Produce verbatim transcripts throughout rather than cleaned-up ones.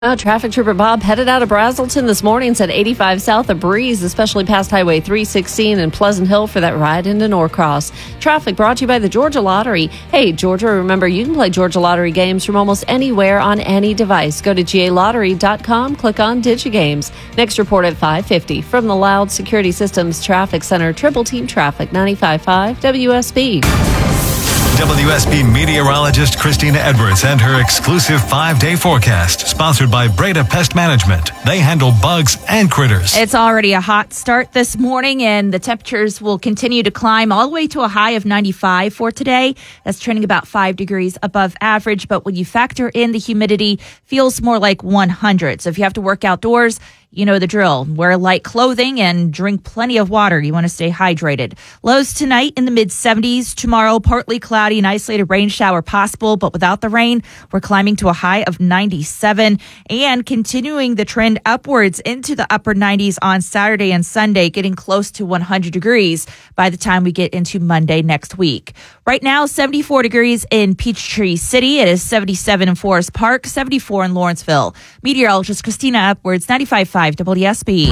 Oh, traffic trooper Bob headed out of Brazelton this morning, said eighty-five south of Breeze, especially past Highway three sixteen and Pleasant Hill for that ride into Norcross. Traffic brought to you by the Georgia Lottery. Hey, Georgia, remember you can play Georgia Lottery games from almost anywhere on any device. Go to G A lottery dot com, click on DigiGames. Next report at five fifty from the Loud Security Systems Traffic Center, Triple Team Traffic, ninety-five point five W S B. W S B meteorologist Christina Edwards and her exclusive five-day forecast, sponsored by Breda Pest Management. They handle bugs and critters. It's already a hot start this morning, and the temperatures will continue to climb all the way to a high of ninety-five for today. That's trending about five degrees above average, but when you factor in the humidity, feels more like one hundred. So if you have to work outdoors, you know the drill. Wear light clothing and drink plenty of water. You want to stay hydrated. Lows tonight in the mid seventies. Tomorrow, partly cloudy, an isolated rain shower possible, but without the rain, we're climbing to a high of ninety-seven and continuing the trend upwards into the upper nineties on Saturday and Sunday, getting close to one hundred degrees by the time we get into Monday next week. Right now, seventy-four degrees in Peachtree City. It is seventy-seven in Forest Park, seventy-four in Lawrenceville. Meteorologist Christina Edwards, ninety-five point five W S B.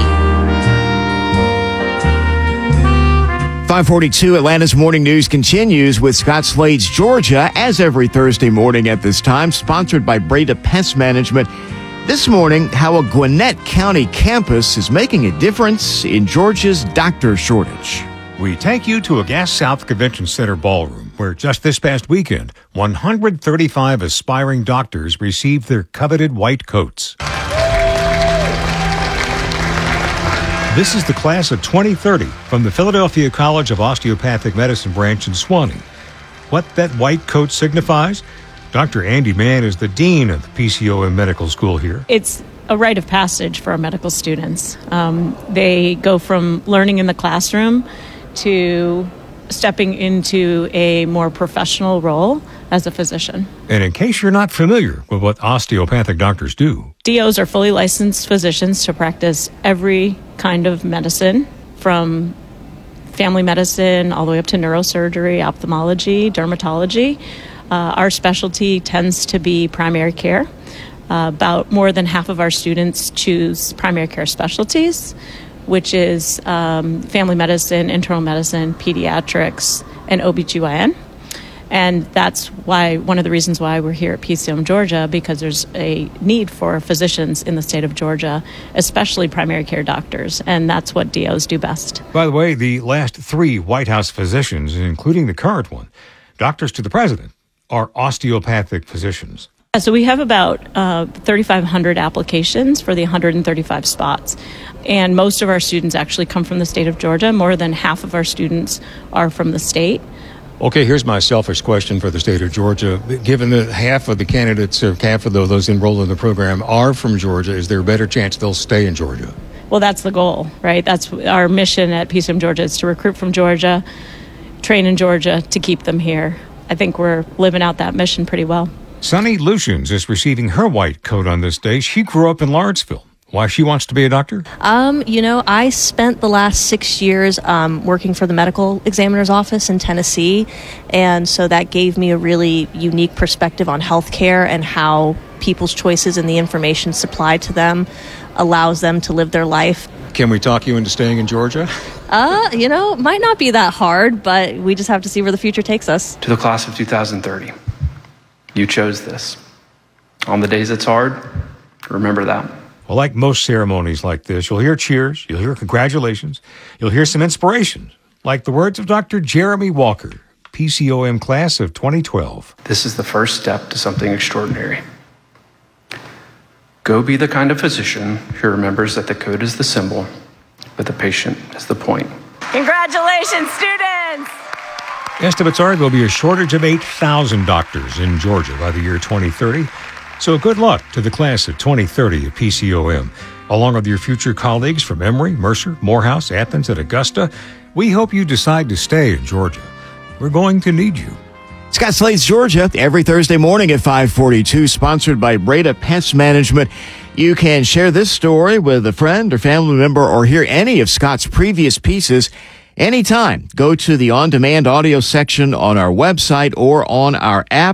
five forty-two Atlanta's Morning News continues with Scott Slade's Georgia, as every Thursday morning at this time, sponsored by Breda Pest Management. This morning, how a Gwinnett County campus is making a difference in Georgia's doctor shortage. We take you to a Gas South Convention Center ballroom, where just this past weekend, one hundred thirty-five aspiring doctors received their coveted white coats. This is the class of twenty thirty from the Philadelphia College of Osteopathic Medicine branch in Suwanee. What that white coat signifies? Doctor Andy Mann is the dean of the P C O M Medical School here. It's a rite of passage for our medical students. Um, they go from learning in the classroom to stepping into a more professional role as a physician. And in case you're not familiar with what osteopathic doctors do, D Os are fully licensed physicians to practice every kind of medicine, from family medicine all the way up to neurosurgery, ophthalmology, dermatology. Uh, our specialty tends to be primary care. Uh, about more than half of our students choose primary care specialties, which is um, family medicine, internal medicine, pediatrics, and O B G Y N. And that's why one of the reasons why we're here at P C O M Georgia, because there's a need for physicians in the state of Georgia, especially primary care doctors, and that's what D Os do best. By the way, the last three White House physicians, including the current one, doctors to the president, are osteopathic physicians. So we have about uh, thirty-five hundred applications for the one hundred thirty-five spots. And most of our students actually come from the state of Georgia. More than half of our students are from the state. Okay, here's my selfish question for the state of Georgia. Given that half of the candidates, or half of those enrolled in the program are from Georgia, is there a better chance they'll stay in Georgia? Well, that's the goal, right? That's our mission at P C O M Georgia, is to recruit from Georgia, train in Georgia, to keep them here. I think we're living out that mission pretty well. Sunny Lucians is receiving her white coat on this day. She grew up in Lawrenceville. Why she wants to be a doctor? Um, you know, I spent the last six years um, working for the medical examiner's office in Tennessee, and so that gave me a really unique perspective on healthcare and how people's choices and the information supplied to them allows them to live their life. Can we talk you into staying in Georgia? Uh, you know, might not be that hard, but we just have to see where the future takes us. To the class of two thousand thirty, you chose this. On the days it's hard, remember that. Well, like most ceremonies like this, you'll hear cheers, you'll hear congratulations, you'll hear some inspiration, like the words of Doctor Jeremy Walker, P C O M class of twenty twelve. This is the first step to something extraordinary. Go be the kind of physician who remembers that the code is the symbol, but the patient is the point. Congratulations, students! Estimates are there'll be a shortage of eight thousand doctors in Georgia by the year twenty thirty. So good luck to the class of twenty thirty at P C O M. Along with your future colleagues from Emory, Mercer, Morehouse, Athens, and Augusta, we hope you decide to stay in Georgia. We're going to need you. Scott Slade's Georgia, every Thursday morning at five forty-two, sponsored by Breda Pest Management. You can share this story with a friend or family member or hear any of Scott's previous pieces anytime. Go to the on-demand audio section on our website or on our app.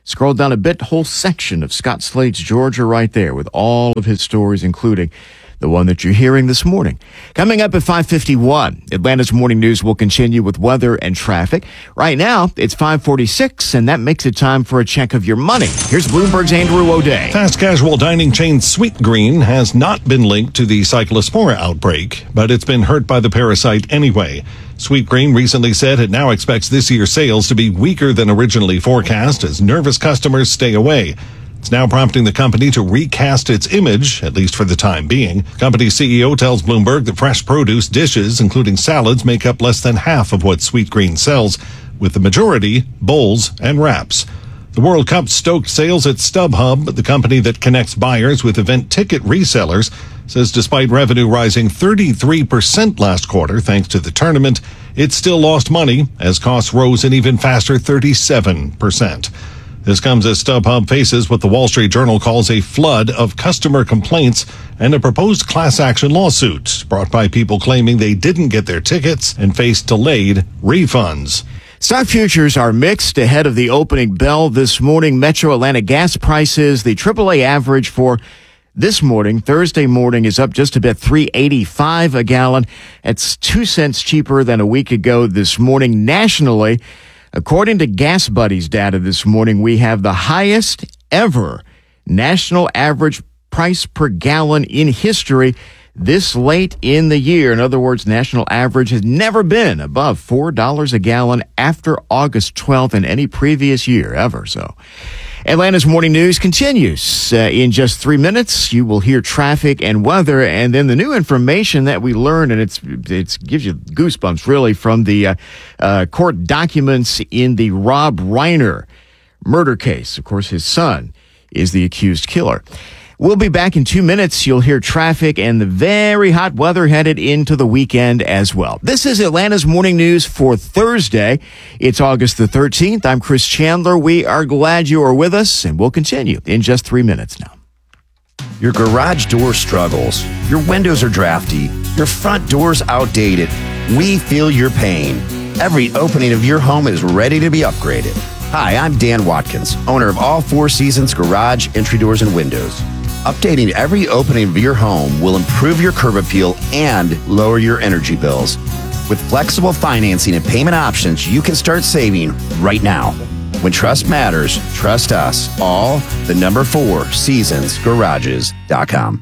Scroll down a bit, whole section of Scott Slade's Georgia right there with all of his stories, including the one that you're hearing this morning. Coming up at five fifty-one, Atlanta's Morning News will continue with weather and traffic. Right now, it's five forty-six, and that makes it time for a check of your money. Here's Bloomberg's Andrew O'Day. Fast casual dining chain Sweetgreen has not been linked to the Cyclospora outbreak, but it's been hurt by the parasite anyway. Sweetgreen recently said it now expects this year's sales to be weaker than originally forecast as nervous customers stay away. It's now prompting the company to recast its image, at least for the time being. The company's C E O tells Bloomberg that fresh produce dishes, including salads, make up less than half of what Sweetgreen sells, with the majority bowls and wraps. The World Cup stoked sales at StubHub, the company that connects buyers with event ticket resellers, says despite revenue rising thirty-three percent last quarter thanks to the tournament, it still lost money as costs rose an even faster thirty-seven percent. This comes as StubHub faces what the Wall Street Journal calls a flood of customer complaints and a proposed class action lawsuit brought by people claiming they didn't get their tickets and faced delayed refunds. Stock futures are mixed ahead of the opening bell this morning. Metro Atlanta gas prices, the triple A average for this morning, Thursday morning, is up just a bit, three eighty-five a gallon. It's two cents cheaper than a week ago this morning. Nationally, according to Gas Buddy's data this morning, we have the highest ever national average price per gallon in history this late in the year. In other words, national average has never been above four dollars a gallon after August twelfth in any previous year ever. So Atlanta's Morning News continues. Uh, in just three minutes, you will hear traffic and weather, and then the new information that we learned, and it's it gives you goosebumps, really, from the uh, uh, court documents in the Rob Reiner murder case. Of course, his son is the accused killer. We'll be back in two minutes. You'll hear traffic and the very hot weather headed into the weekend as well. This is Atlanta's Morning News for Thursday. It's August the thirteenth. I'm Chris Chandler. We are glad you are with us, and we'll continue in just three minutes now. Your garage door struggles. Your windows are drafty. Your front door's outdated. We feel your pain. Every opening of your home is ready to be upgraded. Hi, I'm Dan Watkins, owner of All Four Seasons Garage, Entry Doors, and Windows. Updating every opening of your home will improve your curb appeal and lower your energy bills. With flexible financing and payment options, you can start saving right now. When trust matters, trust us. All the number four seasons garages dot com.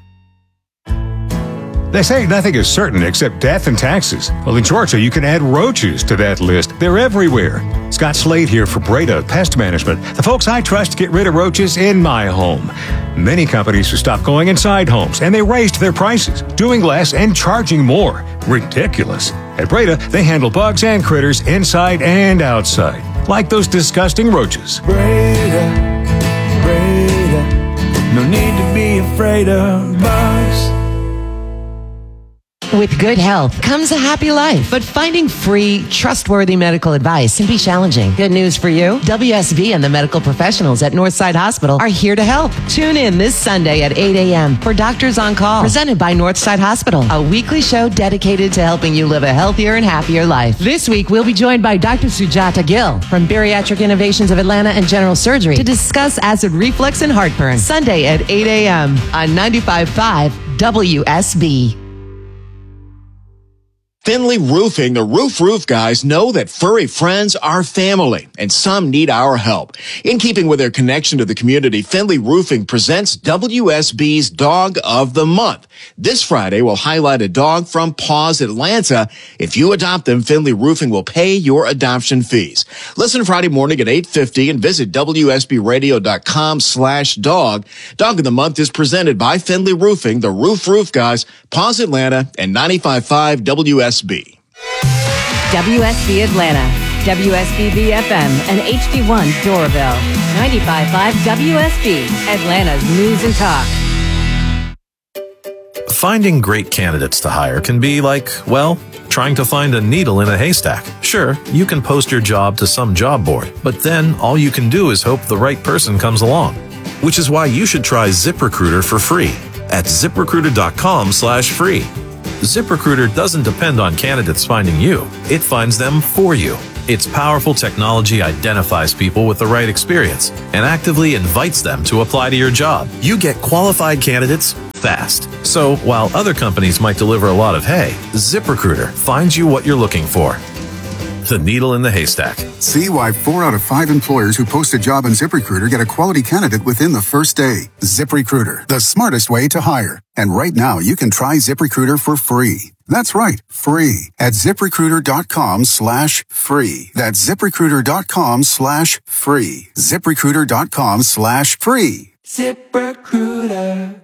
They say nothing is certain except death and taxes. Well, in Georgia, you can add roaches to that list. They're everywhere. Scott Slade here for Breda Pest Management, the folks I trust to get rid of roaches in my home. Many companies have stopped going inside homes, and they raised their prices, doing less and charging more. Ridiculous. At Breda, they handle bugs and critters inside and outside, like those disgusting roaches. Breda, Breda, no need to be afraid of bugs. With good health comes a happy life, but finding free, trustworthy medical advice can be challenging. Good news for you. W S V and the medical professionals at Northside Hospital are here to help. Tune in this Sunday at eight a.m. for Doctors on Call, presented by Northside Hospital, a weekly show dedicated to helping you live a healthier and happier life. This week, we'll be joined by Doctor Sujata Gill from Bariatric Innovations of Atlanta and General Surgery to discuss acid reflux and heartburn. Sunday at eight a.m. on ninety-five point five W S B. Finley Roofing, the Roof Roof guys, know that furry friends are family, and some need our help. In keeping with their connection to the community, Finley Roofing presents W S B's Dog of the Month. This Friday, we'll highlight a dog from Paws Atlanta. If you adopt them, Finley Roofing will pay your adoption fees. Listen Friday morning at eight fifty and visit W S B radio dot com slash dog. Dog of the Month is presented by Finley Roofing, the Roof Roof guys, Paws Atlanta, and ninety-five point five W S B. W S B Atlanta, W S B B F M, and H D one Doraville. ninety-five point five W S B, Atlanta's News and Talk. Finding great candidates to hire can be like, well, trying to find a needle in a haystack. Sure, you can post your job to some job board, but then all you can do is hope the right person comes along. Which is why you should try ZipRecruiter for free at zip recruiter dot com slash free. ZipRecruiter doesn't depend on candidates finding you. It finds them for you. Its powerful technology identifies people with the right experience and actively invites them to apply to your job. You get qualified candidates fast. So while other companies might deliver a lot of hay, ZipRecruiter finds you what you're looking for. The needle in the haystack. See why four out of five employers who post a job on ZipRecruiter get a quality candidate within the first day. ZipRecruiter, the smartest way to hire. And right now, you can try ZipRecruiter for free. That's right, free at ZipRecruiter.com slash free. That's ZipRecruiter.com slash free. ZipRecruiter.com slash free. ZipRecruiter.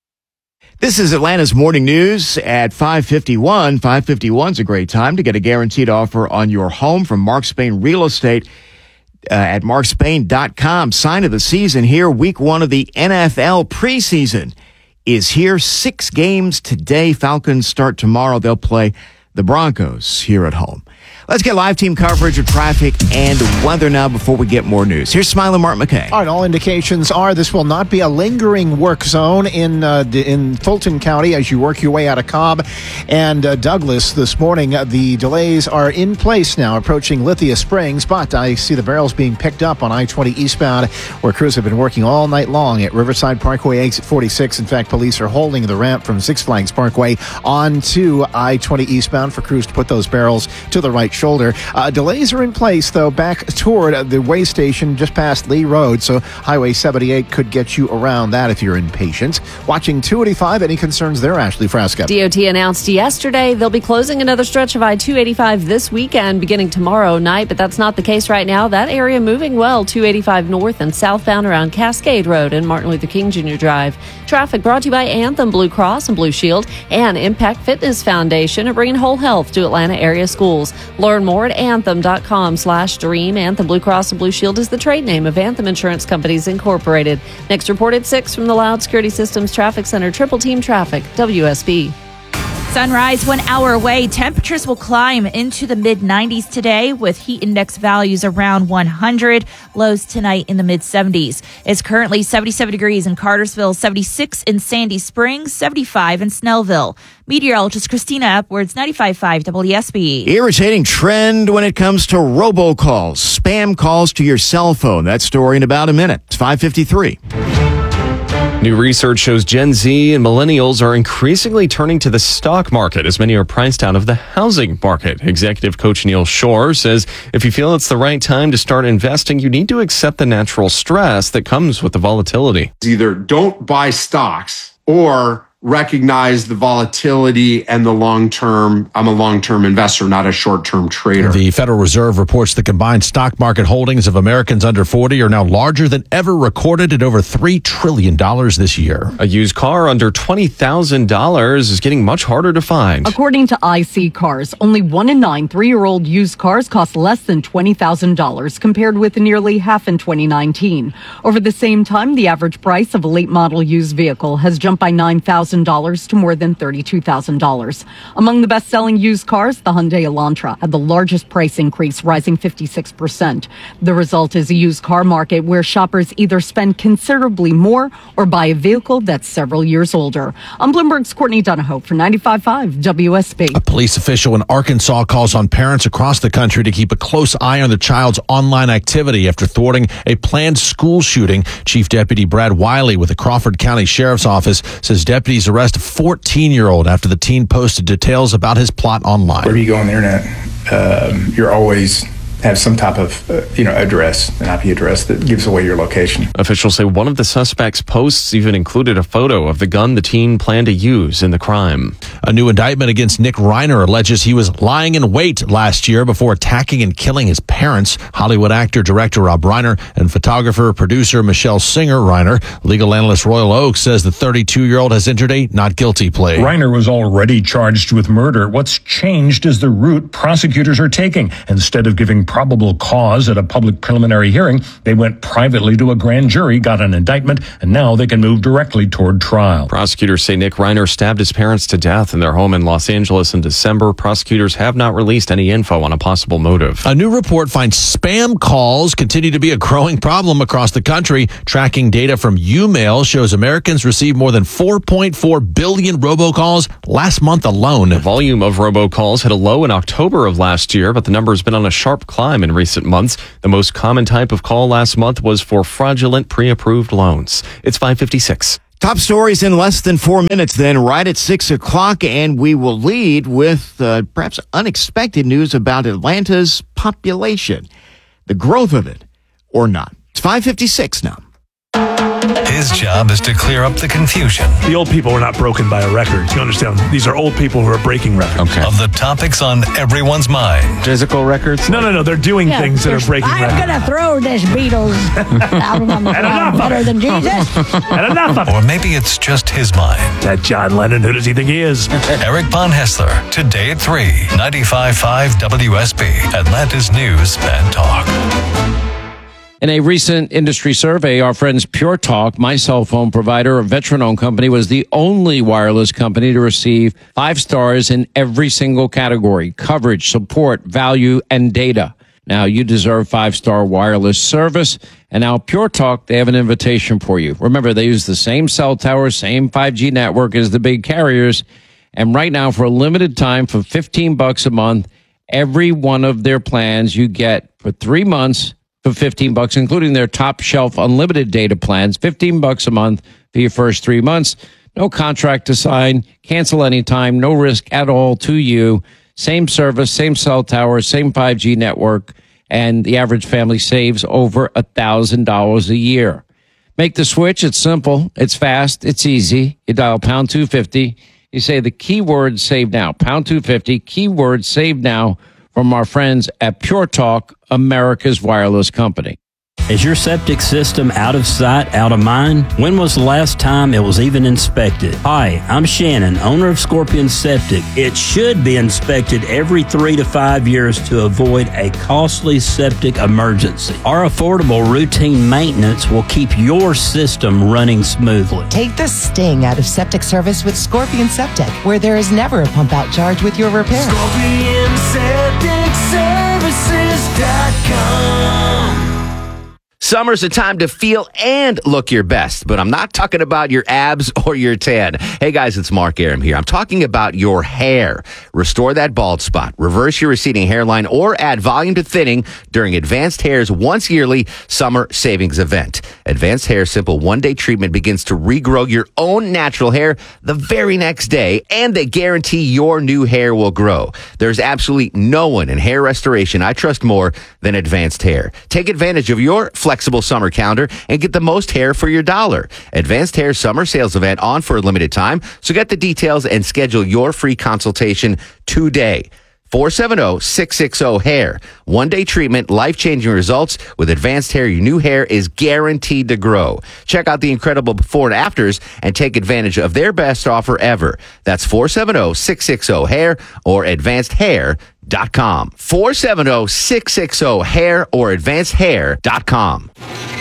This is Atlanta's Morning News at five fifty-one. five fifty-one is a great time to get a guaranteed offer on your home from Mark Spain Real Estate uh, at mark spain dot com. Sign of the season here. Week one of the N F L preseason is here. Six games today. Falcons start tomorrow. They'll play the Broncos here at home. Let's get live team coverage of traffic and weather now before we get more news. Here's Smiling Mark McKay. All right, all indications are this will not be a lingering work zone in uh, in Fulton County as you work your way out of Cobb and uh, Douglas this morning. Uh, the delays are in place now, approaching Lithia Springs, but I see the barrels being picked up on I twenty eastbound, where crews have been working all night long at Riverside Parkway exit forty-six. In fact, police are holding the ramp from Six Flags Parkway onto I twenty eastbound for crews to put those barrels to the right shoulder. Uh, delays are in place, though, back toward the way station just past Lee Road, so Highway seventy-eight could get you around that if you're impatient. Watching two eighty-five, any concerns there, Ashley Frasca? D O T announced yesterday they'll be closing another stretch of I two eighty-five this weekend, beginning tomorrow night, but that's not the case right now. That area moving well, two eighty-five north and southbound around Cascade Road and Martin Luther King Junior Drive. Traffic brought to you by Anthem Blue Cross and Blue Shield and Impact Fitness Foundation are bringing whole health to Atlanta area schools. Learn more at anthem.com slash dream. Anthem Blue Cross and Blue Shield is the trade name of Anthem Insurance Companies Incorporated. Next report at six from the Loud Security Systems Traffic Center. Triple Team Traffic, W S B. Sunrise one hour away. Temperatures will climb into the mid nineties today with heat index values around one hundred. Lows tonight in the mid seventies. It's currently seventy-seven degrees in Cartersville, seventy-six in Sandy Springs, seventy-five in Snellville. Meteorologist Christina Upwards, ninety-five point five W S B. Irritating trend when it comes to robocalls, spam calls to your cell phone. That story in about a minute. It's five fifty-three. New research shows Gen Z and millennials are increasingly turning to the stock market as many are priced out of the housing market. Executive coach Neil Shore says if you feel it's the right time to start investing, you need to accept the natural stress that comes with the volatility. Either don't buy stocks or recognize the volatility and the long-term. I'm a long-term investor, not a short-term trader. The Federal Reserve reports the combined stock market holdings of Americans under forty are now larger than ever recorded at over three trillion dollars this year. A used car under twenty thousand dollars is getting much harder to find. According to I C Cars, only one in nine three-year-old used cars cost less than twenty thousand dollars, compared with nearly half in twenty nineteen. Over the same time, the average price of a late-model used vehicle has jumped by nine thousand dollars to more than thirty-two thousand dollars. Among the best-selling used cars, the Hyundai Elantra had the largest price increase, rising fifty-six percent. The result is a used car market where shoppers either spend considerably more or buy a vehicle that's several years older. I'm Bloomberg's Courtney Donahoe for ninety-five point five W S B. A police official in Arkansas calls on parents across the country to keep a close eye on their child's online activity after thwarting a planned school shooting. Chief Deputy Brad Wiley with the Crawford County Sheriff's Office says deputies arrest a fourteen-year-old after the teen posted details about his plot online. Wherever you go on the internet, um, you're always have some type of, uh, you know, address, an I P address that gives away your location. Officials say one of the suspect's posts even included a photo of the gun the teen planned to use in the crime. A new indictment against Nick Reiner alleges he was lying in wait last year before attacking and killing his parents. Hollywood actor, director Rob Reiner and photographer, producer Michelle Singer Reiner. Legal analyst Royal Oak says the thirty-two-year-old has entered a not guilty plea. Reiner was already charged with murder. What's changed is the route prosecutors are taking. Instead of giving probable cause at a public preliminary hearing, they went privately to a grand jury, got an indictment, and now they can move directly toward trial. Prosecutors say Nick Reiner stabbed his parents to death in within their home in Los Angeles in December. Prosecutors have not released any info on a possible motive. A new report finds spam calls continue to be a growing problem across the country. Tracking data from YouMail shows Americans received more than four point four billion robocalls last month alone. The volume of robocalls hit a low in October of last year, but the number has been on a sharp climb in recent months. The most common type of call last month was for fraudulent pre-approved loans. It's five fifty-six. Top stories in less than four minutes then, right at six o'clock, and we will lead with uh, perhaps unexpected news about Atlanta's population, the growth of it, or not. It's five fifty-six now. His job is to clear up the confusion. The old people were not broken by a record. You understand? These are old people who are breaking records. Okay. Of the topics on everyone's mind. Physical records? No, no, no. They're doing Yeah, things that are breaking I'm records. going to throw this Beatles album on the And ground enough of better it. than Jesus. And enough of it. Or maybe it's just his mind. That John Lennon, who does he think he is? Eric Von Hessler, today at three, ninety-five point five W S B, Atlanta's News and Talk. In a recent industry survey, our friends Pure Talk, my cell phone provider, a veteran-owned company, was the only wireless company to receive five stars in every single category: coverage, support, value, and data. Now, you deserve five-star wireless service. And now Pure Talk, they have an invitation for you. Remember, they use the same cell tower, same five G network as the big carriers. And right now, for a limited time, for fifteen bucks a month, every one of their plans you get for three months for fifteen bucks, including their top shelf unlimited data plans, fifteen bucks a month for your first three months. No contract to sign, cancel anytime, no risk at all to you. Same service, same cell tower, same five G network, and the average family saves over a thousand dollars a year. Make the switch. It's simple. It's fast. It's easy. You dial pound two fifty. You say the keyword save now, pound two fifty, keyword save now, from our friends at Pure Talk, America's wireless company. Is your septic system out of sight, out of mind? When was the last time it was even inspected? Hi, I'm Shannon, owner of Scorpion Septic. It should be inspected every three to five years to avoid a costly septic emergency. Our affordable routine maintenance will keep your system running smoothly. Take the sting out of septic service with Scorpion Septic, where there is never a pump out charge with your repair. Scorpion Septic Services dot com. Summer's a time to feel and look your best, but I'm not talking about your abs or your tan. Hey guys, it's Mark Aram here. I'm talking about your hair. Restore that bald spot, reverse your receding hairline, or add volume to thinning during Advanced Hair's once yearly summer savings event. Advanced Hair's simple one-day treatment begins to regrow your own natural hair the very next day, and they guarantee your new hair will grow. There's absolutely no one in hair restoration I trust more than Advanced Hair. Take advantage of your flexible summer calendar and get the most hair for your dollar. Advanced Hair summer sales event on for a limited time, so get the details and schedule your free consultation today. four seven zero, six six zero, hair. One-day treatment, life-changing results. With Advanced Hair, your new hair is guaranteed to grow. Check out the incredible before and afters and take advantage of their best offer ever. That's four seven zero, six six zero, hair or advanced hair dot com. four seven zero, six six zero, hair or advanced hair dot com.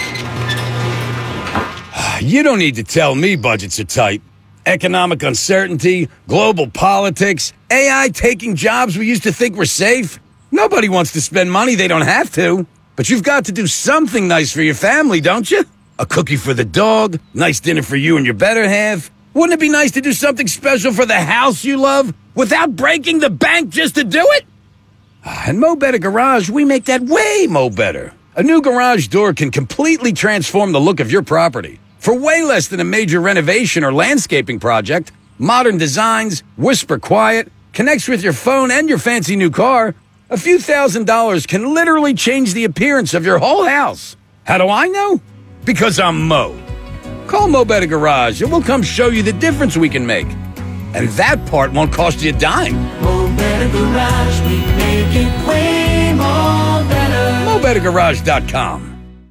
You don't need to tell me budgets are tight. Economic uncertainty, global politics, A I taking jobs we used to think were safe. Nobody wants to spend money they don't have to. But you've got to do something nice for your family, don't you? A cookie for the dog, nice dinner for you and your better half. Wouldn't it be nice to do something special for the house you love without breaking the bank just to do it? And Mo Better Garage, we make that way mo better. A new garage door can completely transform the look of your property. For way less than a major renovation or landscaping project, modern designs, whisper quiet, connects with your phone and your fancy new car, a few thousand dollars can literally change the appearance of your whole house. How do I know? Because I'm Mo. Call Mo Better Garage and we'll come show you the difference we can make. And that part won't cost you a dime. Mo Better Garage, we make it way more better. Mo Better Garage dot com.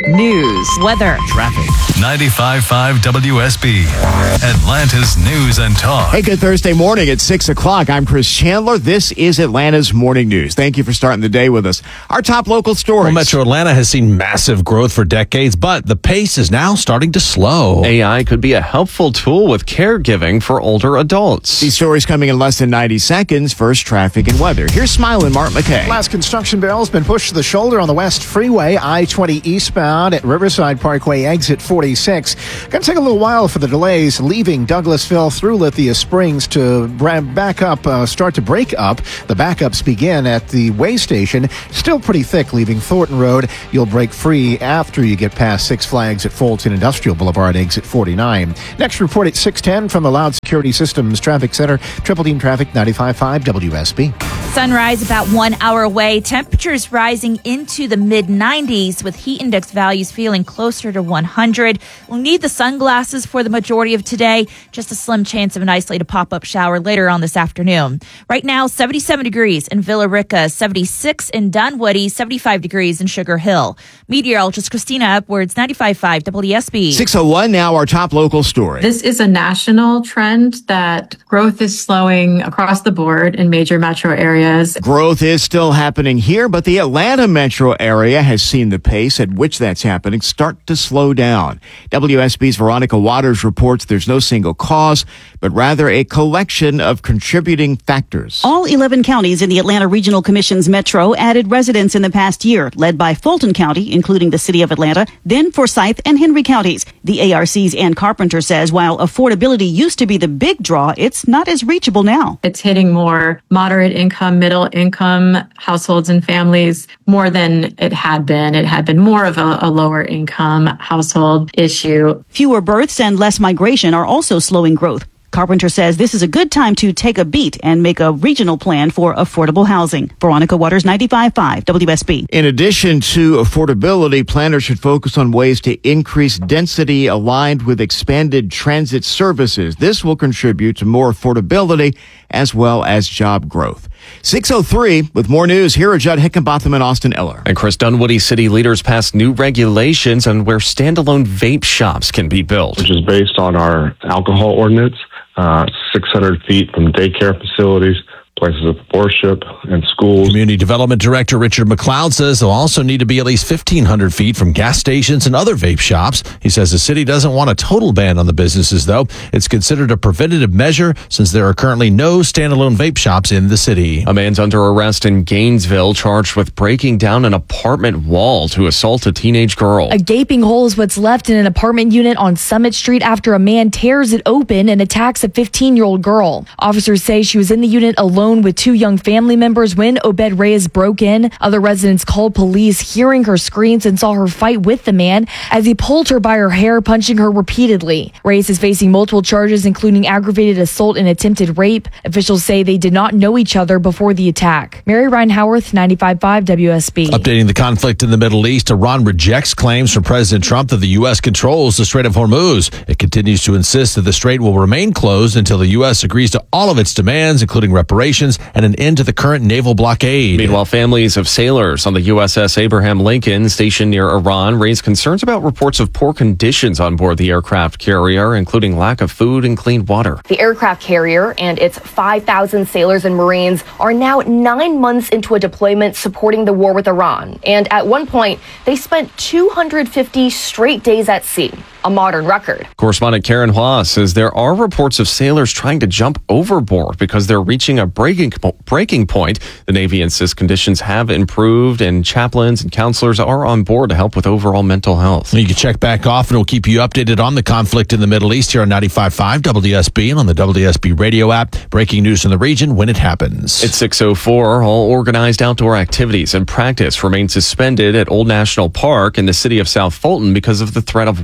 news, weather, traffic. ninety-five point five W S B, Atlanta's News and Talk. Hey, good Thursday morning at six o'clock. I'm Chris Chandler. This is Atlanta's Morning News. Thank you for starting the day with us. Our top local stories. Well, Metro Atlanta has seen massive growth for decades, but the pace is now starting to slow. A I could be a helpful tool with caregiving for older adults. These stories coming in less than ninety seconds. First, traffic and weather. Here's Smiling Mark McKay. Last construction barrel has been pushed to the shoulder on the West Freeway, I twenty eastbound at Riverside Parkway, exit forty-six. Going to take a little while for the delays leaving Douglasville through Lithia Springs to back up, uh, start to break up. The backups begin at the way station. Still pretty thick leaving Thornton Road. You'll break free after you get past Six Flags at Fulton Industrial Boulevard, exit forty-nine. Next report at six ten from the Loud Security Systems Traffic Center. Triple Team Traffic, ninety-five point five W S B. Sunrise about one hour away. Temperatures rising into the mid nineties with heat index values feeling closer to one hundred. We'll need the sunglasses for the majority of today. Just a slim chance of an isolated pop-up shower later on this afternoon. Right now, seventy-seven degrees in Villa Rica, seventy-six in Dunwoody, seventy-five degrees in Sugar Hill. Meteorologist Christina Upwards, ninety-five point five W S B. six oh one now, our top local story. This is a national trend that growth is slowing across the board in major metro areas. Growth is still happening here, but the Atlanta metro area has seen the pace at which that's happening start to slow down. W S B's Veronica Waters reports there's no single cause, but rather a collection of contributing factors. All eleven counties in the Atlanta Regional Commission's metro added residents in the past year, led by Fulton County, including the city of Atlanta, then Forsyth and Henry counties. The A R C's Ann Carpenter says while affordability used to be the big draw, it's not as reachable now. It's hitting more moderate income, middle income households and families more than it had been. It had been more of a, a lower income household issue. Fewer births and less migration are also slowing growth. Carpenter says this is a good time to take a beat and make a regional plan for affordable housing. Veronica Waters, ninety-five point five W S B. In addition to affordability, planners should focus on ways to increase density aligned with expanded transit services. This will contribute to more affordability as well as job growth. six oh three with more news. Here are Judd Hickenbotham and Austin Eller. And Chris, Dunwoody city leaders passed new regulations on where standalone vape shops can be built. Which is based on our alcohol ordinance, uh, six hundred feet from daycare facilities, places of worship, and schools. Community Development Director Richard McLeod says they'll also need to be at least fifteen hundred feet from gas stations and other vape shops. He says the city doesn't want a total ban on the businesses, though. It's considered a preventative measure since there are currently no standalone vape shops in the city. A man's under arrest in Gainesville, charged with breaking down an apartment wall to assault a teenage girl. A gaping hole is what's left in an apartment unit on Summit Street after a man tears it open and attacks a fifteen-year-old girl. Officers say she was in the unit alone with two young family members when Obed Reyes broke in. Other residents called police, hearing her screams, and saw her fight with the man as he pulled her by her hair, punching her repeatedly. Reyes is facing multiple charges, including aggravated assault and attempted rape. Officials say they did not know each other before the attack. Mary Ryan Howarth, ninety-five point five W S B. Updating the conflict in the Middle East, Iran rejects claims from President Trump that the U S controls the Strait of Hormuz. It continues to insist that the strait will remain closed until the U S agrees to all of its demands, including reparations and an end to the current naval blockade. Meanwhile, families of sailors on the U S S Abraham Lincoln stationed near Iran raised concerns about reports of poor conditions on board the aircraft carrier, including lack of food and clean water. The aircraft carrier and its five thousand sailors and Marines are now nine months into a deployment supporting the war with Iran. And at one point, they spent two hundred fifty straight days at sea. A modern record. Correspondent Karen Hua says there are reports of sailors trying to jump overboard because they're reaching a breaking breaking point. The Navy insists conditions have improved and chaplains and counselors are on board to help with overall mental health. You can check back often. We'll keep you updated on the conflict in the Middle East here on ninety-five point five W S B and on the W S B radio app. Breaking news in the region when it happens. It's six oh four. All organized outdoor activities and practice remain suspended at Old National Park in the city of South Fulton because of the threat of West Nile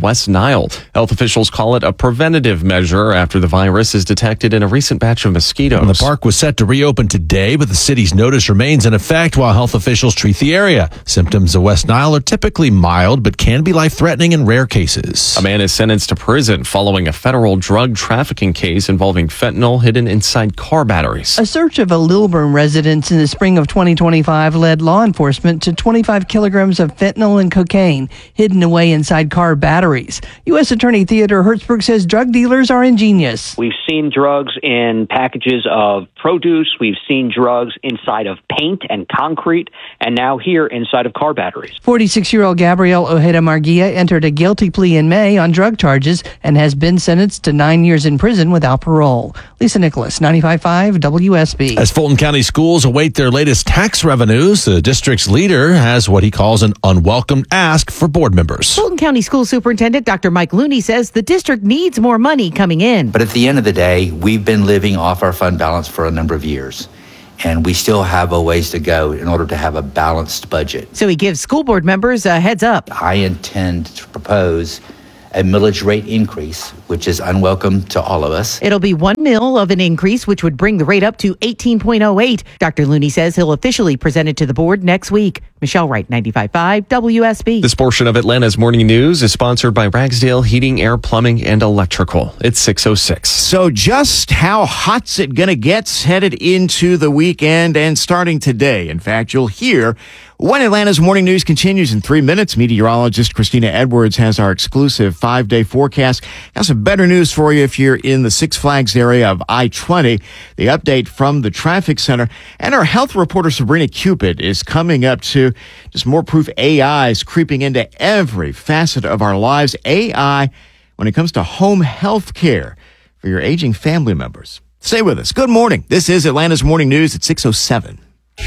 Nile. Health officials call it a preventative measure after the virus is detected in a recent batch of mosquitoes. And the park was set to reopen today, but the city's notice remains in effect while health officials treat the area. Symptoms of West Nile are typically mild, but can be life-threatening in rare cases. A man is sentenced to prison following a federal drug trafficking case involving fentanyl hidden inside car batteries. A search of a Lilburn residence in the spring of twenty twenty-five led law enforcement to twenty-five kilograms of fentanyl and cocaine hidden away inside car batteries. U S Attorney Theodore Hertzberg says drug dealers are ingenious. We've seen drugs in packages of produce. We've seen drugs inside of paint and concrete, and now here inside of car batteries. forty-six-year-old Gabrielle Ojeda Marguia entered a guilty plea in May on drug charges and has been sentenced to nine years in prison without parole. Lisa Nicholas, ninety-five point five W S B. As Fulton County schools await their latest tax revenues, the district's leader has what he calls an unwelcome ask for board members. Fulton County School Superintendent Doctor Mike Looney says the district needs more money coming in. But at the end of the day, we've been living off our fund balance for a number of years, and we still have a ways to go in order to have a balanced budget. So he gives school board members a heads up. I intend to propose a millage rate increase, which is unwelcome to all of us. It'll be one mil of an increase, which would bring the rate up to eighteen point oh eight. Doctor Looney says he'll officially present it to the board next week. Michelle Wright, ninety-five point five W S B. This portion of Atlanta's Morning News is sponsored by Ragsdale Heating, Air, Plumbing, and Electrical. It's six oh six. So just how hot's it going to get headed into the weekend and starting today? In fact, you'll hear when Atlanta's Morning News continues in three minutes. Meteorologist Christina Edwards has our exclusive five-day forecast. Got some better news for you if you're in the Six Flags area of I twenty. The update from the traffic center. And our health reporter Sabrina Cupid is coming up to just more proof A I is creeping into every facet of our lives. A I when it comes to home health care for your aging family members. Stay with us. Good morning. This is Atlanta's Morning News at six oh seven.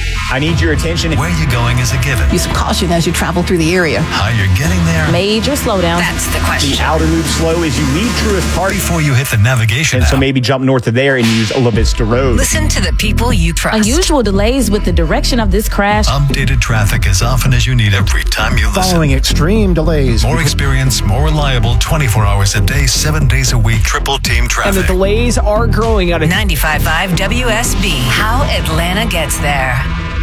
I need your attention. Where you going is a given. Use caution as you travel through the area. How you're getting there. Major slowdown. That's the question. The outer loop slow as you leave Truist Park. Before you hit the navigation And app. so maybe jump north of there and use La Vista Road. Listen to the people you trust. Unusual delays with the direction of this crash. Updated traffic as often as you need every time you listen. Following extreme delays. More experience, more reliable, twenty-four hours a day, seven days a week, triple team traffic. And the delays are growing out of ninety-five point five W S B. How Atlanta gets there.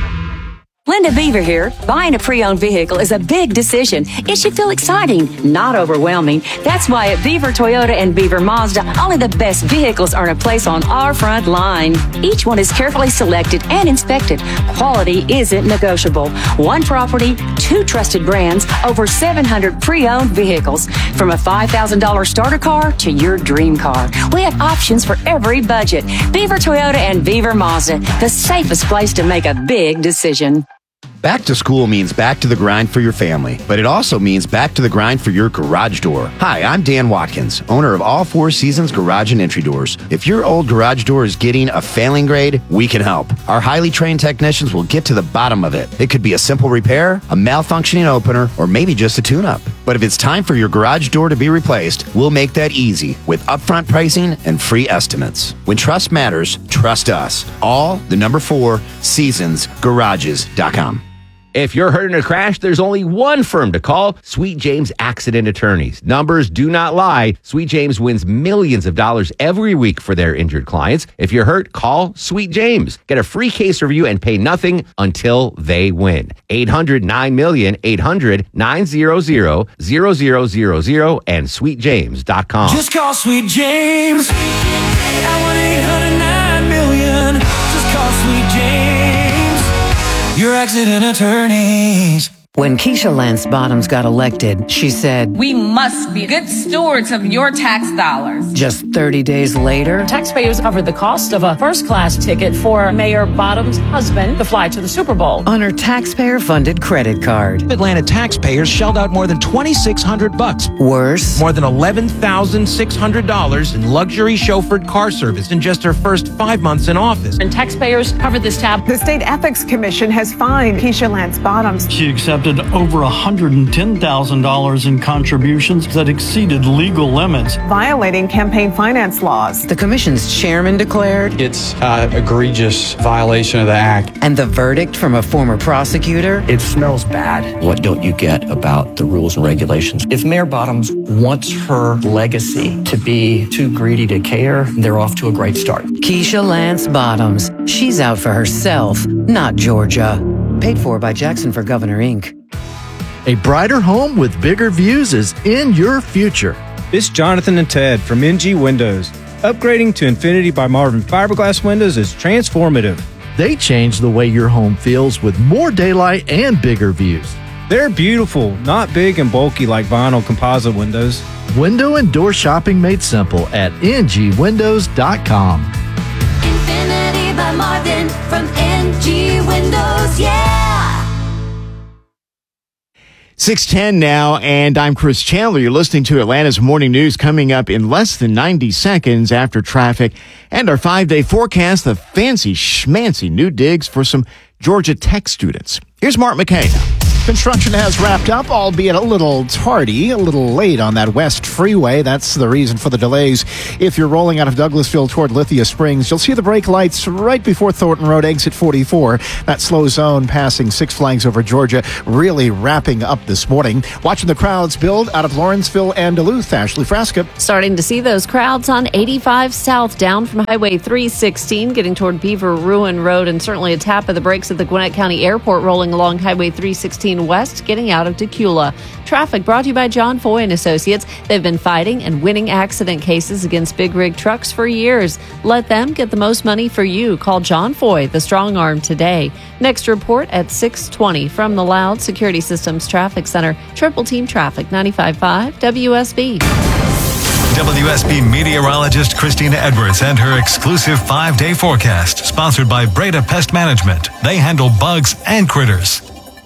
Linda Beaver here. Buying a pre-owned vehicle is a big decision. It should feel exciting, not overwhelming. That's why at Beaver Toyota and Beaver Mazda, only the best vehicles earn a place on our front line. Each one is carefully selected and inspected. Quality isn't negotiable. One property, two trusted brands, over seven hundred pre-owned vehicles. From a five thousand dollars starter car to your dream car. We have options for every budget. Beaver Toyota and Beaver Mazda, the safest place to make a big decision. Back to school means back to the grind for your family, but it also means back to the grind for your garage door. Hi, I'm Dan Watkins, owner of All Four Seasons Garage and Entry Doors. If your old garage door is getting a failing grade, we can help. Our highly trained technicians will get to the bottom of it. It could be a simple repair, a malfunctioning opener, or maybe just a tune-up. But if it's time for your garage door to be replaced, we'll make that easy with upfront pricing and free estimates. When trust matters, trust us. All the number four seasons garages dot com. If you're hurt in a crash, there's only one firm to call, Sweet James Accident Attorneys. Numbers do not lie. Sweet James wins millions of dollars every week for their injured clients. If you're hurt, call Sweet James. Get a free case review and pay nothing until they win. eight hundred nine million, eight hundred nine hundred, zero zero zero zero and sweet james dot com. Just call Sweet James at one eight hundred nine million. Just call Sweet James. Your accident attorneys. When Keisha Lance Bottoms got elected, she said, "We must be good stewards of your tax dollars." Just thirty days later, taxpayers covered the cost of a first-class ticket for Mayor Bottoms' husband to fly to the Super Bowl on her taxpayer-funded credit card. Atlanta taxpayers shelled out more than twenty-six hundred bucks. Worse, more than eleven thousand six hundred dollars in luxury chauffeured car service in just her first five months in office. And taxpayers covered this tab. The State Ethics Commission has fined Keisha Lance Bottoms. She accepted collected over one hundred ten thousand dollars in contributions that exceeded legal limits, violating campaign finance laws. The commission's chairman declared it's an egregious violation of the act. And the verdict from a former prosecutor? It smells bad. What don't you get about the rules and regulations? If Mayor Bottoms wants her legacy to be too greedy to care, they're off to a great start. Keisha Lance Bottoms. She's out for herself, not Georgia. Paid for by Jackson for Governor, Incorporated. A brighter home with bigger views is in your future. This is Jonathan and Ted from M G Windows. Upgrading to Infinity by Marvin fiberglass windows is transformative. They change the way your home feels with more daylight and bigger views. They're beautiful, not big and bulky like vinyl composite windows. Window and door shopping made simple at N G windows dot com. Infinity by Marvin from N G Windows, yeah! six ten now, and I'm Chris Chandler. You're listening to Atlanta's Morning News, coming up in less than ninety seconds after traffic and our five-day forecast, the fancy schmancy new digs for some Georgia Tech students. Here's Mark McKay. Construction has wrapped up, albeit a little tardy, a little late on that West Freeway. That's the reason for the delays. If you're rolling out of Douglasville toward Lithia Springs, you'll see the brake lights right before Thornton Road, exit forty-four. That slow zone passing Six Flags Over Georgia really wrapping up this morning. Watching the crowds build out of Lawrenceville and Duluth. Ashley Frasca. Starting to see those crowds on eighty-five South down from Highway three sixteen, getting toward Beaver Ruin Road, and certainly a tap of the brakes at the Gwinnett County Airport rolling along Highway three sixteen West, getting out of Decula. Traffic brought to you by John Foy and Associates. They've been fighting and winning accident cases against big rig trucks for years. Let them get the most money for you. Call John Foy, the strong arm, today. Next report at six twenty from the Loud Security Systems Traffic Center. Triple Team Traffic, ninety-five point five W S B. W S B meteorologist Christina Edwards and her exclusive five-day forecast, sponsored by Breda Pest Management. They handle bugs and critters.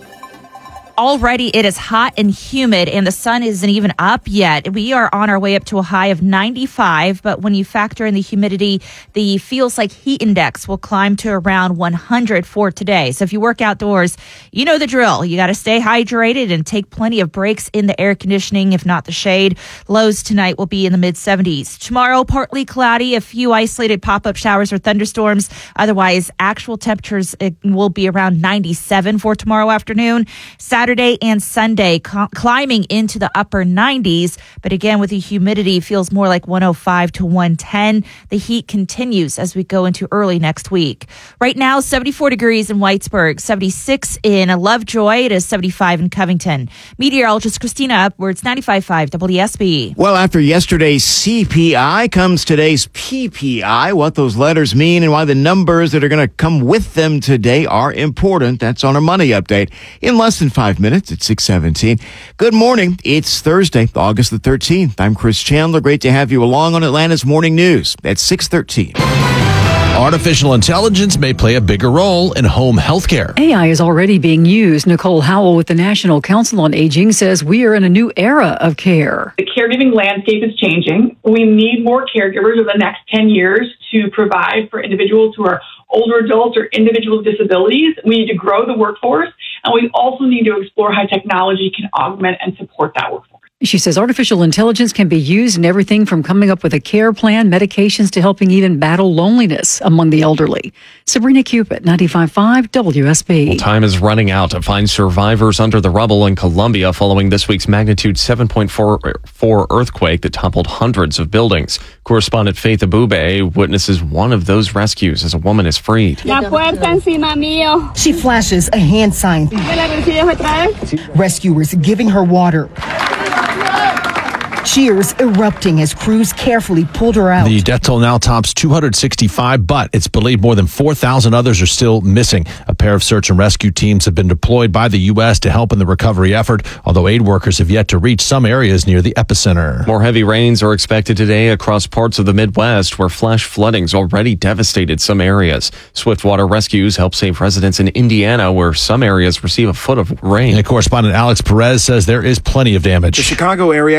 Already it is hot and humid, and the sun isn't even up yet. We are on our way up to a high of ninety-five, but when you factor in the humidity, the feels like heat index will climb to around one hundred for today. So if you work outdoors, you know the drill. You got to stay hydrated and take plenty of breaks in the air conditioning, if not the shade. Lows tonight will be in the mid seventies. Tomorrow, partly cloudy, a few isolated pop-up showers or thunderstorms. Otherwise, actual temperatures will be around ninety-seven for tomorrow afternoon. Saturday Saturday and Sunday cl- climbing into the upper nineties, but again with the humidity feels more like one oh five to one ten. The heat continues as we go into early next week. Right now, seventy-four degrees in Whitesburg, seventy-six in Lovejoy, it is seventy-five in Covington. Meteorologist Christina Upwards, ninety-five point five W S B. Well, after yesterday's C P I comes today's P P I. What those letters mean and why the numbers that are going to come with them today are important. That's on our money update in less than five minutes at six seventeen. Good morning. It's Thursday, August the thirteenth. I'm Chris Chandler. Great to have you along on Atlanta's Morning News at six thirteen. Artificial intelligence may play a bigger role in home health care. A I is already being used. Nicole Howell with the National Council on Aging says we are in a new era of care. The caregiving landscape is changing. We need more caregivers over the next ten years to provide for individuals who are older adults or individuals with disabilities. We need to grow the workforce, and we also need to explore how technology can augment and support that workforce. She says artificial intelligence can be used in everything from coming up with a care plan, medications, to helping even battle loneliness among the elderly. Sabrina Cupid, ninety-five point five W S B. Well, time is running out to find survivors under the rubble in Colombia following this week's magnitude seven point four earthquake that toppled hundreds of buildings. Correspondent Faith Abube witnesses one of those rescues as a woman is freed. She flashes a hand sign. Rescuers giving her water. Cheers erupting as crews carefully pulled her out. The death toll now tops two hundred sixty-five, but it's believed more than four thousand others are still missing. A pair of search and rescue teams have been deployed by the U S to help in the recovery effort, although aid workers have yet to reach some areas near the epicenter. More heavy rains are expected today across parts of the Midwest, where flash flooding's already devastated some areas. Swiftwater Rescues help save residents in Indiana, where some areas receive a foot of rain. And correspondent Alex Perez says there is plenty of damage. The Chicago area cleaning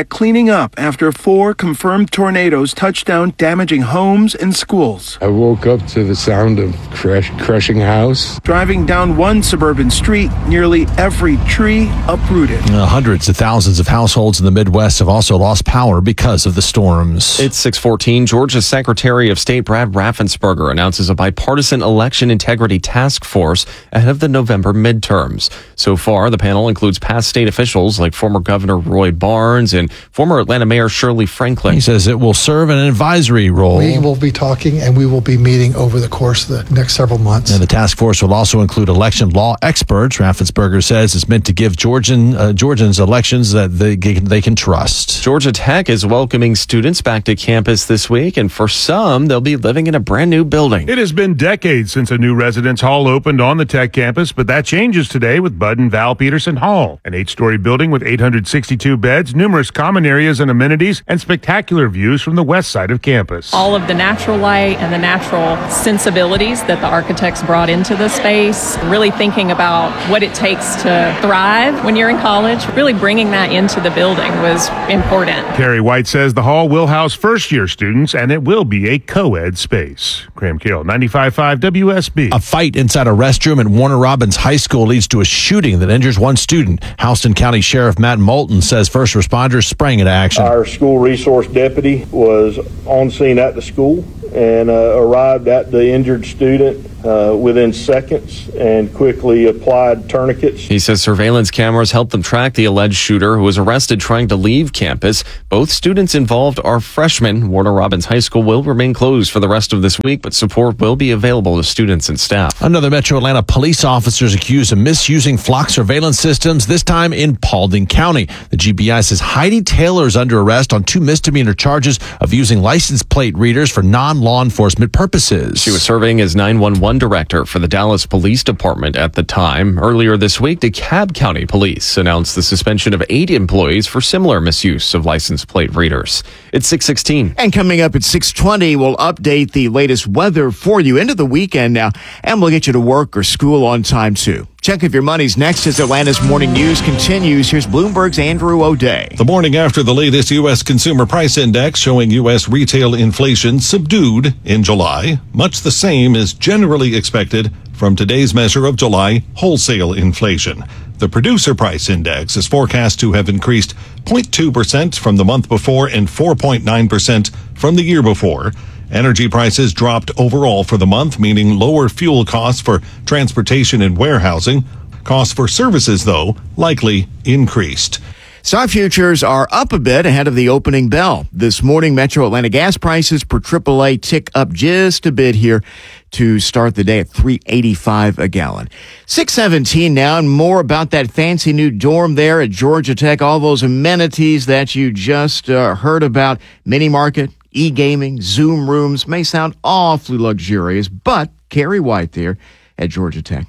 up after four confirmed tornadoes touched down, damaging homes and schools. I woke up to the sound of crash, crushing house. Driving down one suburban street, nearly every tree uprooted. Uh, hundreds of thousands of households in the Midwest have also lost power because of the storms. It's six fourteen. Georgia's Secretary of State Brad Raffensperger announces a bipartisan election integrity task force ahead of the November midterms. So far, the panel includes past state officials like former Governor Roy Barnes and former Atlanta Mayor Shirley Franklin. He says it will serve an advisory role. We will be talking and we will be meeting over the course of the next several months. And the task force will also include election law experts. Raffensperger says it's meant to give Georgian uh, Georgians elections that they, they can trust. Georgia Tech is welcoming students back to campus this week, and for some, they'll be living in a brand new building. It has been decades since a new residence hall opened on the Tech campus, but that changes today with Bud and Val Peterson Hall, an eight-story building with eight hundred sixty-two beds, numerous common areas and amenities, and spectacular views from the west side of campus. All of the natural light and the natural sensibilities that the architects brought into the space, really thinking about what it takes to thrive when you're in college, really bringing that into the building was important. Carrie White says the hall will house first-year students, and it will be a co-ed space. Graham Kill, ninety-five point five W S B. A fight inside a restroom at Warner Robins High School leads to a shooting that injures one student. Houston County Sheriff Matt Moulton says first responders sprang into action. Our school resource deputy was on scene at the school and uh, arrived at the injured student uh, within seconds and quickly applied tourniquets. He says surveillance cameras helped them track the alleged shooter who was arrested trying to leave campus. Both students involved are freshmen. Warner Robins High School will remain closed for the rest of this week, but support will be available to students and staff. Another Metro Atlanta police officer is accused of misusing flock surveillance systems, this time in Paulding County. The G B I says Heidi Taylor is under arrest on two misdemeanor charges of using license plate readers for non-law enforcement purposes. She was serving as nine one one director for the Dallas Police Department at the time. Earlier this week, DeKalb County Police announced the suspension of eight employees for similar misuse of license plate readers. It's six sixteen. And coming up at six twenty, we'll update the latest weather for you into the weekend now, and we'll get you to work or school on time too. Check if your money's next as Atlanta's Morning News continues. Here's Bloomberg's Andrew O'Day. The morning after the latest U S Consumer Price Index showing U S retail inflation subdued in July, much the same as generally expected from today's measure of July wholesale inflation. The Producer Price Index is forecast to have increased zero point two percent from the month before and four point nine percent from the year before. Energy prices dropped overall for the month, meaning lower fuel costs for transportation and warehousing. Costs for services, though, likely increased. Stock futures are up a bit ahead of the opening bell. This morning, Metro Atlanta gas prices per triple A tick up just a bit here to start the day at three eighty-five a gallon. six seventeen now, and more about that fancy new dorm there at Georgia Tech, all those amenities that you just uh, heard about, mini market, e-gaming, Zoom rooms, may sound awfully luxurious, but Carrie White there at Georgia Tech.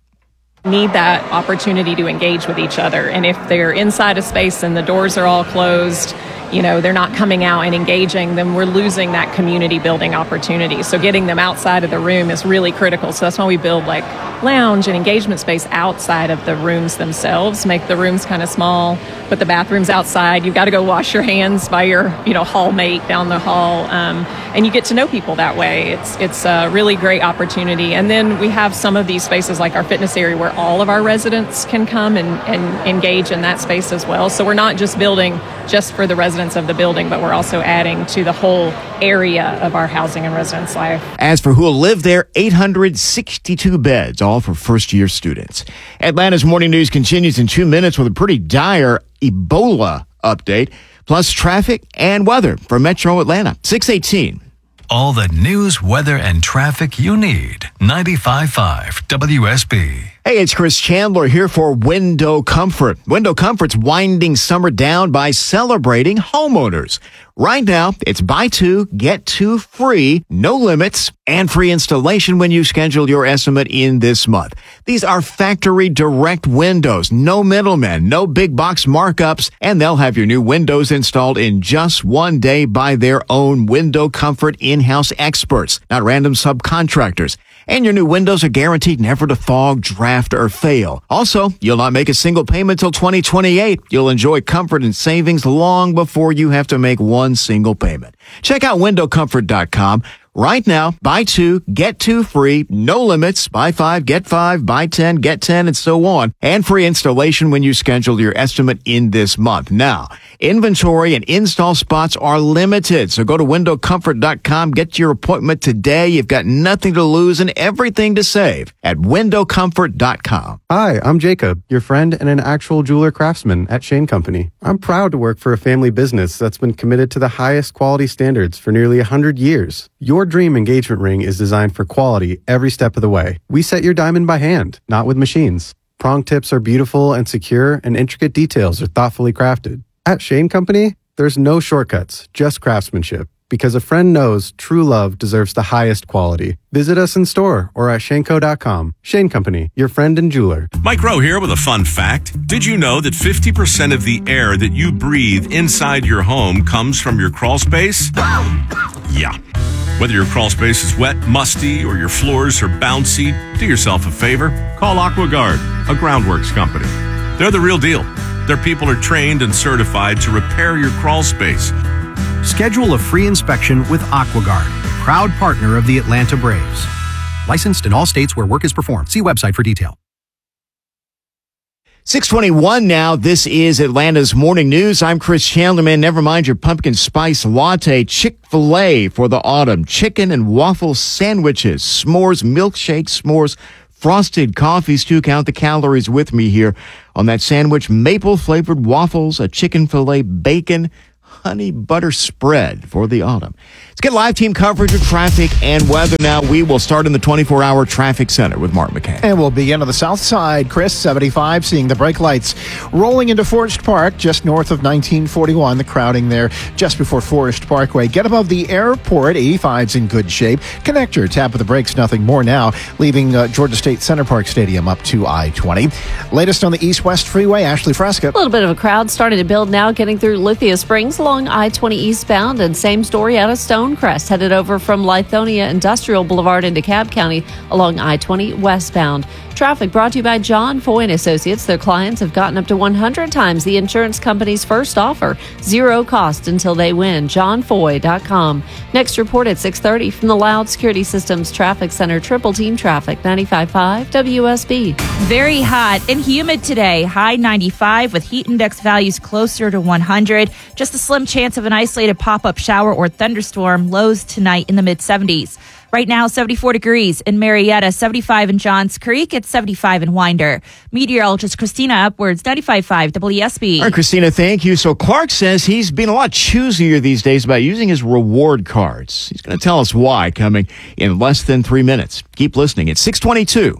Need that opportunity to engage with each other. And if they're inside a space and the doors are all closed, you know, they're not coming out and engaging, then we're losing that community building opportunity. So getting them outside of the room is really critical. So that's why we build like lounge and engagement space outside of the rooms themselves, make the rooms kind of small, put the bathrooms outside. You've got to go wash your hands by your, you know, hall mate down the hall. Um, and you get to know people that way. It's, it's a really great opportunity. And then we have some of these spaces like our fitness area where all of our residents can come and, and engage in that space as well. So we're not just building just for the residents of the building, but we're also adding to the whole area of our housing and residence life. As for who will live there, eight hundred sixty-two beds, all for first-year students. Atlanta's Morning News continues in two minutes with a pretty dire Ebola update, plus traffic and weather for Metro Atlanta. six eighteen. All the news, weather, and traffic you need. ninety-five point five W S B. Hey, it's Chris Chandler here for Window Comfort. Window Comfort's winding summer down by celebrating homeowners. Right now, it's buy two, get two free, no limits, and free installation when you schedule your estimate in this month. These are factory direct windows, no middlemen, no big box markups, and they'll have your new windows installed in just one day by their own Window Comfort in-house experts, not random subcontractors. And your new windows are guaranteed never to fog, drag, after a fail. Also, you'll not make a single payment till twenty twenty-eight. You'll enjoy comfort and savings long before you have to make one single payment. Check out window comfort dot com. Right now, buy two, get two free, no limits, buy five, get five, buy ten, get ten, and so on, and free installation when you schedule your estimate in this month. Now, inventory and install spots are limited, so go to window comfort dot com, get your appointment today. You've got nothing to lose and everything to save at window comfort dot com. Hi, I'm Jacob, your friend and an actual jeweler craftsman at Shane Company. I'm proud to work for a family business that's been committed to the highest quality standards for nearly one hundred years. Your dream engagement ring is designed for quality every step of the way. We set your diamond by hand, not with machines. Prong tips are beautiful and secure, and intricate details are thoughtfully crafted. At Shane Company, there's no shortcuts, just craftsmanship. Because a friend knows true love deserves the highest quality. Visit us in store or at shane co dot com. Shane Company, your friend and jeweler. Mike Rowe here with a fun fact. Did you know that fifty percent of the air that you breathe inside your home comes from your crawl space? Yeah. Whether your crawl space is wet, musty, or your floors are bouncy, do yourself a favor. Call AquaGuard, a groundworks company. They're the real deal. Their people are trained and certified to repair your crawl space. Schedule a free inspection with AquaGuard, proud partner of the Atlanta Braves. Licensed in all states where work is performed. See website for detail. six twenty-one now. This is Atlanta's Morning News. I'm Chris Chandler. Man, never mind your pumpkin spice latte. Chick-fil-A for the autumn. Chicken and waffle sandwiches. S'mores, milkshakes, s'mores, frosted coffees too. Count the calories with me here on that sandwich. Maple-flavored waffles, a chicken filet, bacon, honey butter spread for the autumn. Let's get live team coverage of traffic and weather now. We will start in the twenty-four hour traffic center with Mark McCann. And we'll begin on the south side. Chris, seventy-five, seeing the brake lights rolling into Forest Park, just north of nineteen forty-one. The crowding there just before Forest Parkway. Get above the airport. eighty-five's in good shape. Connector, tap of the brakes, nothing more now. Leaving uh, Georgia State Center Park Stadium up to I twenty. Latest on the east-west freeway, Ashley Fresca. A little bit of a crowd starting to build now, getting through Lithia Springs along I twenty eastbound, and same story out of Stonecrest, headed over from Lithonia Industrial Boulevard into Cobb County along I twenty westbound. Traffic brought to you by John Foy and Associates. Their clients have gotten up to one hundred times the insurance company's first offer. Zero cost until they win. john foy dot com. Next report at six thirty from the Loud Security Systems Traffic Center. Triple Team Traffic, ninety-five point five W S B. Very hot and humid today. High ninety-five with heat index values closer to one hundred. Just a slim chance of an isolated pop-up shower or thunderstorm. Lows tonight in the mid seventies. Right now, seventy-four degrees in Marietta, seventy-five in Johns Creek, it's seventy-five in Winder. Meteorologist Christina Upwards, ninety-five point five W S B. All right, Christina, thank you. So Clark says he's been a lot choosier these days about using his reward cards. He's going to tell us why coming in less than three minutes. Keep listening. It's six twenty-two.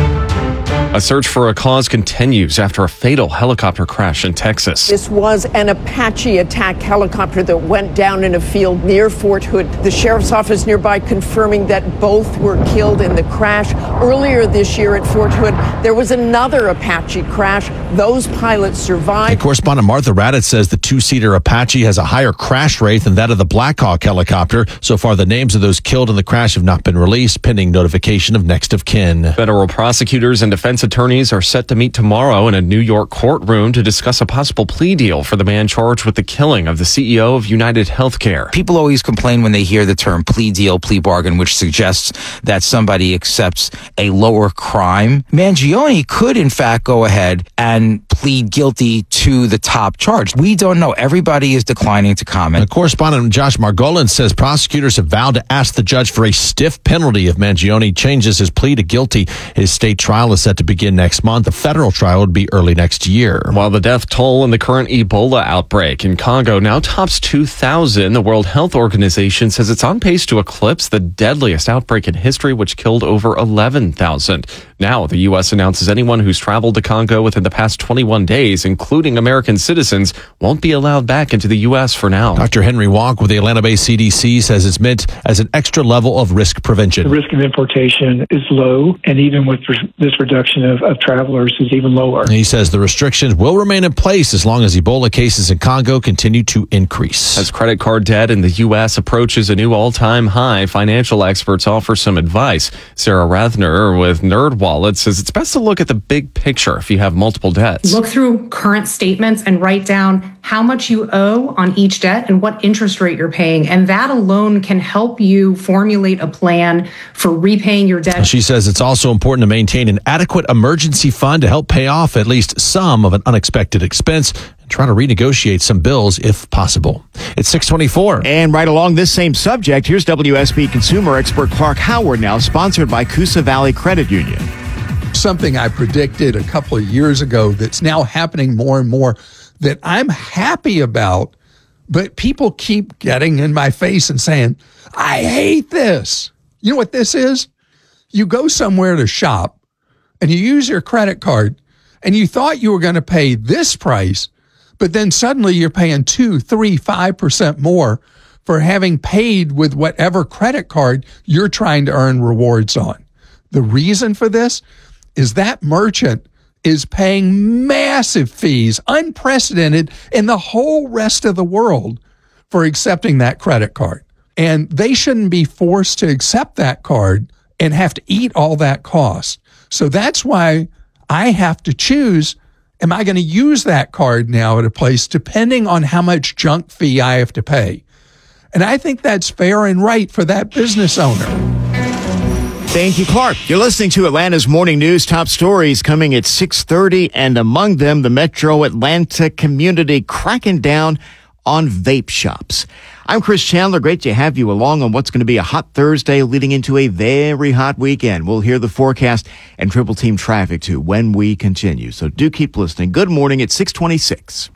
A search for a cause continues after a fatal helicopter crash in Texas. This was an Apache attack helicopter that went down in a field near Fort Hood. The sheriff's office nearby confirming that both were killed in the crash. Earlier this year at Fort Hood, there was another Apache crash. Those pilots survived. And correspondent Martha Raddatz says the two-seater Apache has a higher crash rate than that of the Black Hawk helicopter. So far, the names of those killed in the crash have not been released, pending notification of next of kin. Federal prosecutors and defense attorneys are set to meet tomorrow in a New York courtroom to discuss a possible plea deal for the man charged with the killing of the C E O of United Healthcare. People always complain when they hear the term plea deal, plea bargain, which suggests that somebody accepts a lower crime. Mangione could, in fact, go ahead and plead guilty to the top charge. We don't know. Everybody is declining to comment. And correspondent Josh Margolin says prosecutors have vowed to ask the judge for a stiff penalty if Mangione changes his plea to guilty. His state trial is set to begin next month. The federal trial would be early next year. While the death toll in the current Ebola outbreak in Congo now tops two thousand, the World Health Organization says it's on pace to eclipse the deadliest outbreak in history, which killed over eleven thousand. Now, the U S announces anyone who's traveled to Congo within the past twenty-one days, including American citizens, won't be allowed back into the U S for now. Doctor Henry Walk with the Atlanta-based C D C says it's meant as an extra level of risk prevention. The risk of importation is low, and even with this reduction of, of travelers is even lower. He says the restrictions will remain in place as long as Ebola cases in Congo continue to increase. As credit card debt in the U S approaches a new all-time high, financial experts offer some advice. Sarah Rathner with NerdWallet NerdWallet says it's best to look at the big picture if you have multiple debts. Look through current statements and write down how much you owe on each debt and what interest rate you're paying. And that alone can help you formulate a plan for repaying your debt. She says it's also important to maintain an adequate emergency fund to help pay off at least some of an unexpected expense and try to renegotiate some bills if possible. It's six twenty-four. And right along this same subject, here's W S B consumer expert Clark Howard now, sponsored by Coosa Valley Credit Union. Something I predicted a couple of years ago that's now happening more and more that I'm happy about, but people keep getting in my face and saying, I hate this. You know what this is? You go somewhere to shop and you use your credit card and you thought you were going to pay this price, but then suddenly you're paying two, three, five percent more for having paid with whatever credit card you're trying to earn rewards on. The reason for this is that merchant is paying massive fees, unprecedented in the whole rest of the world, for accepting that credit card. And they shouldn't be forced to accept that card and have to eat all that cost. So that's why I have to choose, am I going to use that card now at a place depending on how much junk fee I have to pay? And I think that's fair and right for that business owner. Thank you, Clark. You're listening to Atlanta's Morning News. Top stories coming at six thirty, and among them, the Metro Atlanta community cracking down on vape shops. I'm Chris Chandler. Great to have you along on what's going to be a hot Thursday leading into a very hot weekend. We'll hear the forecast and triple team traffic, too, when we continue. So do keep listening. Good morning at six twenty-six.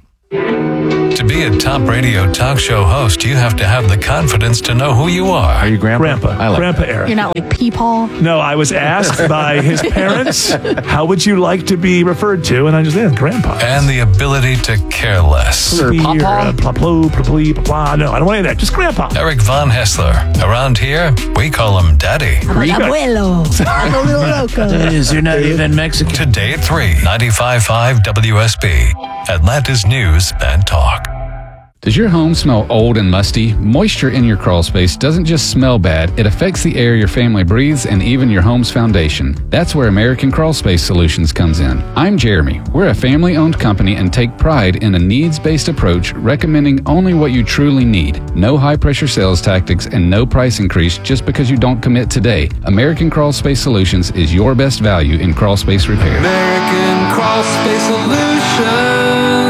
To be a top radio talk show host, you have to have the confidence to know who you are. Are you Grandpa? Grandpa. I like Grandpa that. Eric. You're not like Peepaw? No, I was asked by his parents, how would you like to be referred to? And I just said, Grandpa. And the ability to care less. Here, uh, pla plo, pla plee, pla pla. No, I don't want any of that. Just Grandpa. Eric Von Hessler. Around here, we call him Daddy. Abuelo. I'm a little loco. You're not even Mexican. Today at three, ninety-five point five W S B. Atlanta's News and Talk. Does your home smell old and musty? Moisture in your crawl space doesn't just smell bad, it affects the air your family breathes and even your home's foundation. That's where American Crawl Space Solutions comes in. I'm Jeremy. We're a family-owned company and take pride in a needs-based approach, recommending only what you truly need. No high-pressure sales tactics and no price increase just because you don't commit today. American Crawl Space Solutions is your best value in crawl space repair. American Crawl Space Solutions.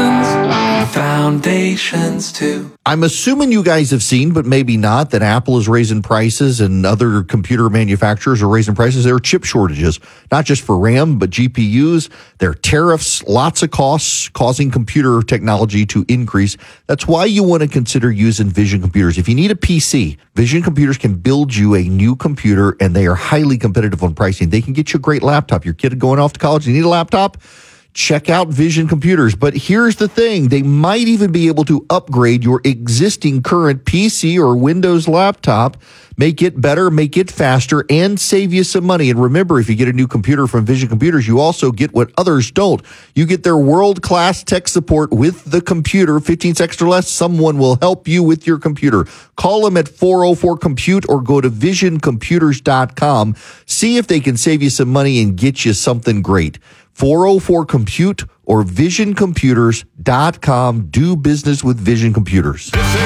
Foundations too. I'm assuming you guys have seen, but maybe not, that Apple is raising prices and other computer manufacturers are raising prices. There are chip shortages, not just for RAM, but G P Us. There are tariffs, lots of costs causing computer technology to increase. That's why you want to consider using Vision Computers. If you need a P C, Vision Computers can build you a new computer, and they are highly competitive on pricing. They can get you a great laptop. Your kid going off to college, you need a laptop? Check out Vision Computers. But here's the thing. They might even be able to upgrade your existing current P C or Windows laptop, make it better, make it faster, and save you some money. And remember, if you get a new computer from Vision Computers, you also get what others don't. You get their world-class tech support with the computer. fifteen seconds or less, someone will help you with your computer. Call them at four oh four compute or go to vision computers dot com. See if they can save you some money and get you something great. four oh four compute or vision computers dot com. Do business with Vision Computers.